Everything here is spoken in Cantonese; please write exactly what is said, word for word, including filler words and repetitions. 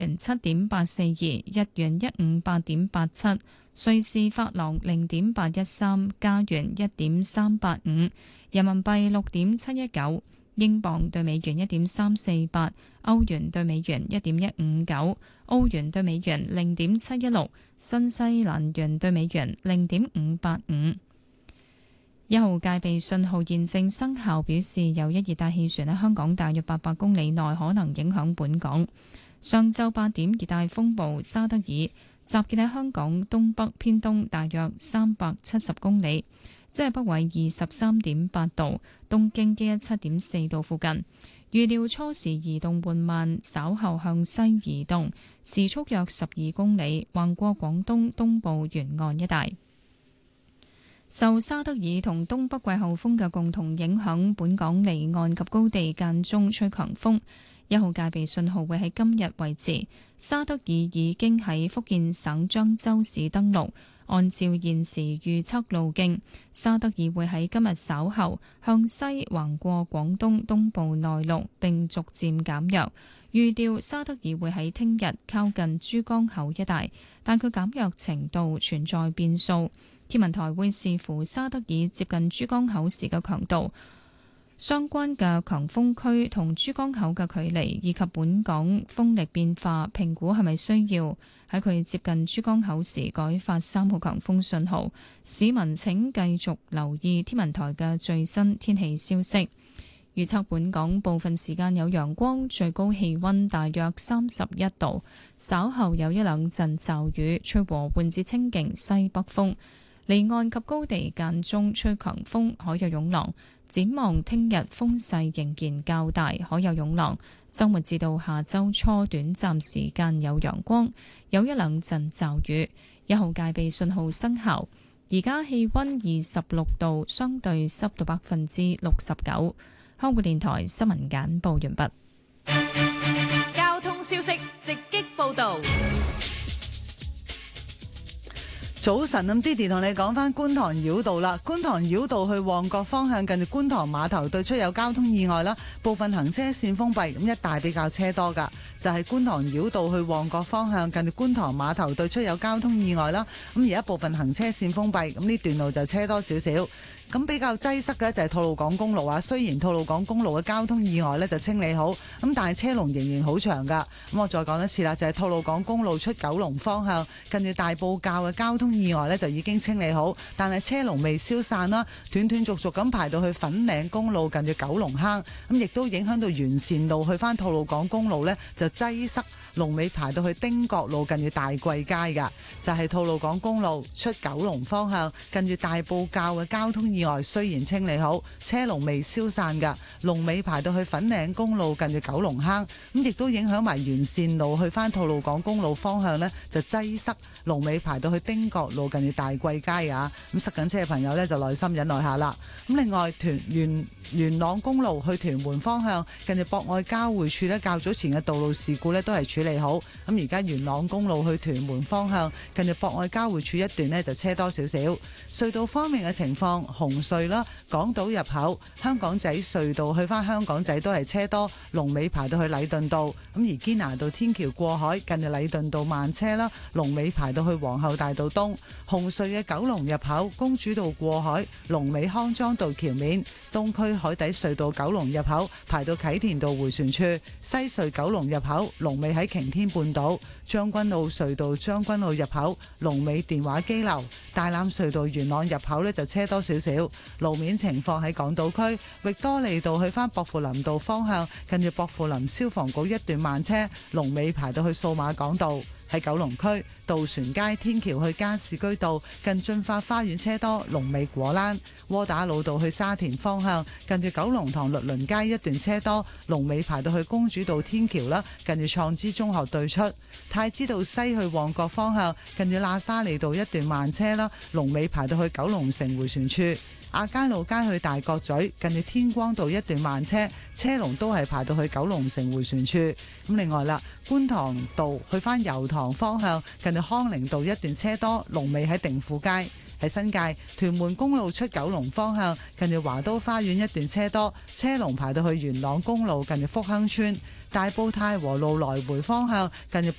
元七點八四二，日元一五八點八七，瑞士法郎零點八一三，加元一點三八五，人民幣六點七一九，英鎊對美元一點三四八，歐元對美元一點一五九，澳元對美元零點七一六，新西蘭元對美元零點五八五。一號戒備信號現正生效，表示有一熱帶氣旋喺香港大約八百公里內可能影響本港。上晝八點，熱帶風暴沙德爾集結喺香港東北偏東大約三百七十公里，即係北緯二十三點八度，東經一一七點四度附近。預料初時移動緩慢，稍後向西移動，時速約十二公里，橫過廣東東部沿岸一帶。受沙德爾同東北季候風嘅共同影響，本港離岸及高地間中吹強風。一號戒備信號會喺今日維持。沙德爾已經喺福建省漳州市登陸，按照現時預測路徑，沙德爾會喺今日稍後向西橫過廣東東部內陸，並逐漸減弱。預料沙德爾會喺聽日靠近珠江口一帶，但佢減弱程度存在變數。天文台會視乎沙德爾接近珠江口時嘅強度、相關嘅強風區同珠江口嘅距離，以及本港風力變化，評估係咪需要喺佢接近珠江口時改發三號強風信號。市民請繼續留意天文台嘅最新天氣消息。預測本港部分時間有陽光，最高氣溫大約三十一度，稍後有一兩陣驟雨，吹和緩至清勁西北風。離岸及高地間中吹強風，海有湧浪。展望聽日風勢仍然較大，海有湧浪。週末至到下週初，短暫時間有陽光，有一兩陣驟雨。一號戒備信號生效。而家氣溫二十六度，相對濕度百分之六十九。香港電台新聞簡報完畢。 交通消息直擊報道。 早晨，咁 Didi 同你講翻觀塘繞道啦。觀塘繞道去旺角方向，近住觀塘碼頭對出有交通意外啦，部分行車線封閉，咁一帶比較車多噶。就係觀塘繞道去旺角方向，近住觀塘碼頭對出有交通意外啦，咁而家部分行車線封閉，咁呢段路就車多少少。咁比較擠塞嘅就係吐露港公路啊。雖然吐露港公路嘅交通意外呢就清理好，咁但係車龍仍然好長噶。咁我再講一次啦，就係吐露港公路出九龍方向，近住大埔滘嘅交通意外呢就已經清理好，但係車龍未消散啦，斷斷續續咁排到去粉嶺公路近住九龍坑，咁亦都影響到完善路去翻吐露港公路呢就擠塞，龍尾排到去汀角路近住大貴街噶。就係吐露港公路出九龍方向，近住大埔滘嘅交通意外雖然清理好，車龍未消散噶，龍尾排到去粉嶺公路近住九龍坑，咁亦都影響埋沿線路去翻吐露港公路方向呢就擠塞，龍尾排到去汀角路近住大貴街啊。咁塞緊車嘅朋友呢就耐心忍耐下啦。咁另外屯元元朗公路去屯門方向，近住博愛交匯處呢較早前嘅道路事故呢都係處理好，咁而家元朗公路去屯門方向，近住博愛交匯處一段呢就車多少少。隧道方面嘅情況，紅隧啦，港島入口、香港仔隧道去翻香港仔都係車多，龍尾排到去禮頓道。咁而堅拿道天橋過海，近住禮頓道慢車啦，龍尾排到去皇后大道東。紅隧嘅九龍入口，公主道過海，龍尾康莊道橋面。東區海底隧道九龍入口排到啟田道迴旋處。西隧九龍入口，龍尾喺擎天半島。將軍澳隧道將軍澳入口，龍尾電話機樓。大欖隧道元朗入口呢就車多少少。路面情況喺港島區域多利道去返薄扶林道方向，近住薄扶林消防局一段慢車，龍尾排到去數碼港道。喺九龍區渡船街天橋去加士居道，近駿發花園車多，龍尾果欄。窩打老道去沙田方向，近住九龍塘律倫街一段車多，龍尾排到去公主道天橋啦，近住創知中學對出。太子道西去旺角方向，近住喇沙利道一段慢車啦，龍尾排到去九龍城迴旋處。亞皆老街去大角咀，近住天光道一段慢車，車龍都係排到去九龍城迴旋處。咁另外啦，觀塘道去返油塘方向，近住康寧道一段車多，龍尾喺定富街。喺新界屯門公路出九龍方向，近住華都花園一段車多，車龍排到去元朗公路近住福亨村。 大埔太和路來回方向近住